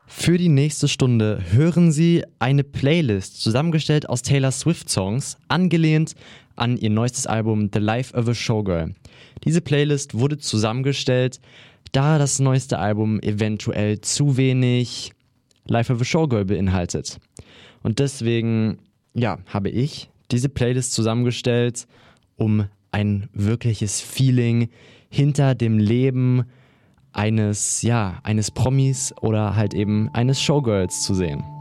Für die nächste Stunde hören Sie eine Playlist, zusammengestellt aus Taylor Swift-Songs, angelehnt an ihr neuestes Album The Life of a Showgirl. Diese Playlist wurde zusammengestellt, da das neueste Album eventuell zu wenig Life of a Showgirl beinhaltet. Und deswegen, habe ich diese Playlist zusammengestellt, um ein wirkliches Feeling hinter dem Leben eines Promis oder halt eben eines Showgirls zu sehen.